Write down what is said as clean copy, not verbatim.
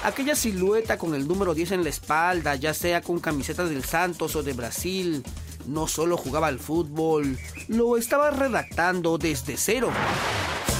Aquella silueta con el número 10 en la espalda, ya sea con camisetas del Santos o de Brasil, no solo jugaba al fútbol, lo estaba redactando desde cero.